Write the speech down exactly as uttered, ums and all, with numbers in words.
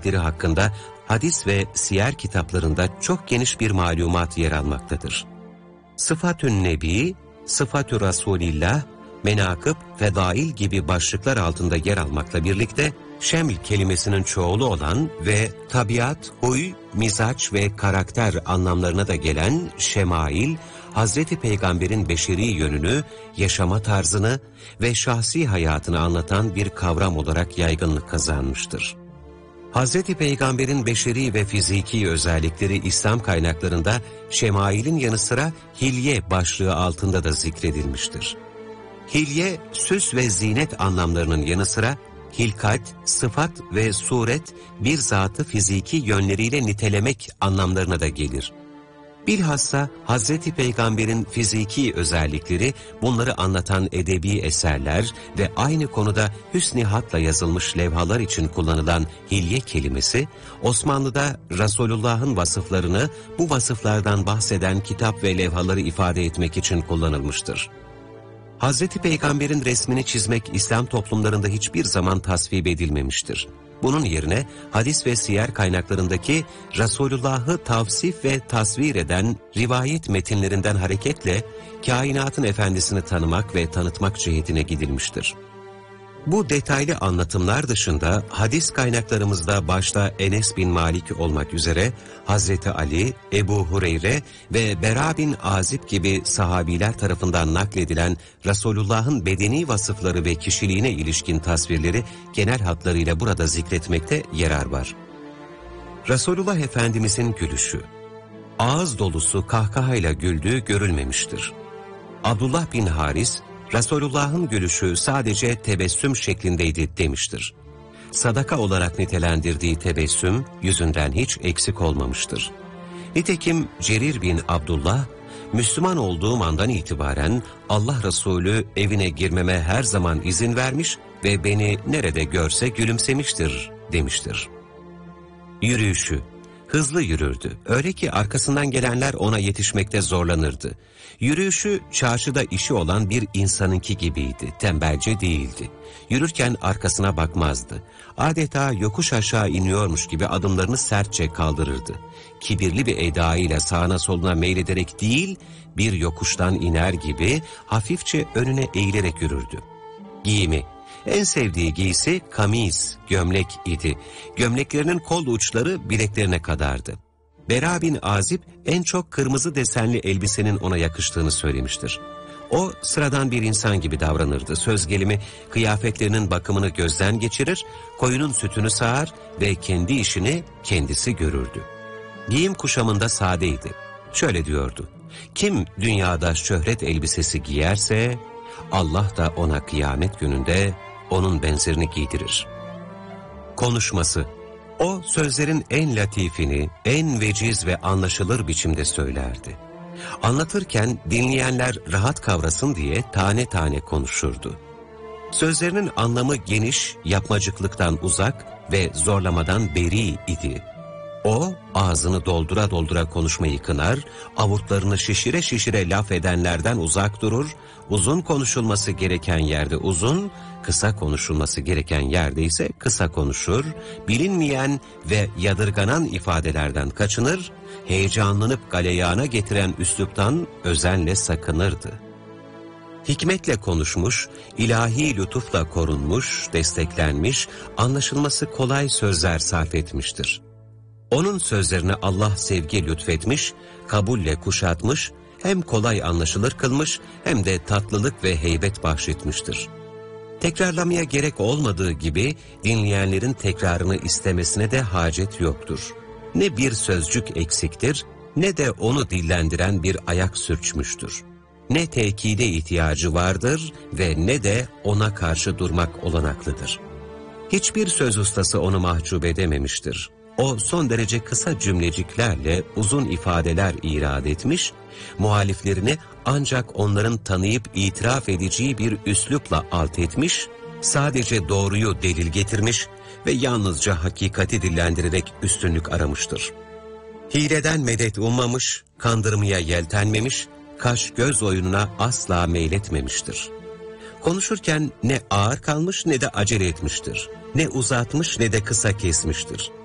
özellikleri hakkında hadis ve siyer kitaplarında çok geniş bir malumat yer almaktadır. Sıfatün Nebi, Sıfatü Rasulillah, Menakıb, Fedail gibi başlıklar altında yer almakla birlikte, şeml kelimesinin çoğulu olan ve tabiat, huy, mizaç ve karakter anlamlarına da gelen şemail, Hazreti Peygamber'in beşeri yönünü, yaşama tarzını ve şahsi hayatını anlatan bir kavram olarak yaygınlık kazanmıştır. Hazreti Peygamber'in beşeri ve fiziki özellikleri İslam kaynaklarında şemailin yanı sıra hilye başlığı altında da zikredilmiştir. Hilye, süs ve zinet anlamlarının yanı sıra hilkat, sıfat ve suret bir zatı fiziki yönleriyle nitelemek anlamlarına da gelir. Bilhassa Hazreti Peygamber'in fiziki özellikleri, bunları anlatan edebi eserler ve aynı konuda hüsn-i hatla yazılmış levhalar için kullanılan hilye kelimesi, Osmanlı'da Resulullah'ın vasıflarını bu vasıflardan bahseden kitap ve levhaları ifade etmek için kullanılmıştır. Hazreti Peygamber'in resmini çizmek İslam toplumlarında hiçbir zaman tasvip edilmemiştir. Bunun yerine hadis ve siyer kaynaklarındaki Resulullah'ı tavsif ve tasvir eden rivayet metinlerinden hareketle kainatın efendisini tanımak ve tanıtmak cihetine gidilmiştir. Bu detaylı anlatımlar dışında hadis kaynaklarımızda başta Enes bin Malik olmak üzere Hazreti Ali, Ebu Hureyre ve Bera bin Azib gibi sahabiler tarafından nakledilen Resulullah'ın bedeni vasıfları ve kişiliğine ilişkin tasvirleri genel hatlarıyla burada zikretmekte yarar var. Resulullah Efendimizin gülüşü, ağız dolusu kahkahayla güldüğü görülmemiştir. Abdullah bin Haris, Resulullah'ın gülüşü sadece tebessüm şeklindeydi demiştir. Sadaka olarak nitelendirdiği tebessüm yüzünden hiç eksik olmamıştır. Nitekim Cerir bin Abdullah, Müslüman olduğum andan itibaren Allah Resulü evine girmeme her zaman izin vermiş ve beni nerede görse gülümsemiştir demiştir. Yürüyüşü, hızlı yürürdü. Öyle ki arkasından gelenler ona yetişmekte zorlanırdı. Yürüyüşü çarşıda işi olan bir insanınki gibiydi, tembelce değildi. Yürürken arkasına bakmazdı. Adeta yokuş aşağı iniyormuş gibi adımlarını sertçe kaldırırdı. Kibirli bir edayla sağına soluna meylederek değil, bir yokuştan iner gibi hafifçe önüne eğilerek yürürdü. Giyimi, en sevdiği giysi kamis, gömlek idi. Gömleklerinin kol uçları bileklerine kadardı. Bera bin Azib en çok kırmızı desenli elbisenin ona yakıştığını söylemiştir. O sıradan bir insan gibi davranırdı. Söz gelimi kıyafetlerinin bakımını gözden geçirir, koyunun sütünü sağar ve kendi işini kendisi görürdü. Giyim kuşamında sadeydi. Şöyle diyordu: kim dünyada şöhret elbisesi giyerse Allah da ona kıyamet gününde onun benzerini giydirir. Konuşması, o sözlerin en latifini, en veciz ve anlaşılır biçimde söylerdi. Anlatırken dinleyenler rahat kavrasın diye tane tane konuşurdu. Sözlerinin anlamı geniş, yapmacıklıktan uzak ve zorlamadan beri idi. O, ağzını doldura doldura konuşmayı kınar, avurtlarını şişire şişire laf edenlerden uzak durur, uzun konuşulması gereken yerde uzun, kısa konuşulması gereken yerde ise kısa konuşur, bilinmeyen ve yadırganan ifadelerden kaçınır, heyecanlanıp galeyana getiren üsluptan özenle sakınırdı. Hikmetle konuşmuş, ilahi lütufla korunmuş, desteklenmiş, anlaşılması kolay sözler sarf etmiştir. Onun sözlerine Allah sevgi lütfetmiş, kabulle kuşatmış, hem kolay anlaşılır kılmış hem de tatlılık ve heybet bahşetmiştir. Tekrarlamaya gerek olmadığı gibi dinleyenlerin tekrarını istemesine de hacet yoktur. Ne bir sözcük eksiktir, ne de onu dillendiren bir ayak sürçmüştür. Ne tekide ihtiyacı vardır ve ne de ona karşı durmak olanaklıdır. Hiçbir söz ustası onu mahcup edememiştir. O son derece kısa cümleciklerle uzun ifadeler irad etmiş, muhaliflerini ancak onların tanıyıp itiraf edeceği bir üslupla alt etmiş, sadece doğruyu delil getirmiş ve yalnızca hakikati dillendirerek üstünlük aramıştır. Hileden medet ummamış, kandırmaya yeltenmemiş, kaş göz oyununa asla meyletmemiştir. Konuşurken ne ağır kalmış ne de acele etmiştir. Ne uzatmış ne de kısa kesmiştir.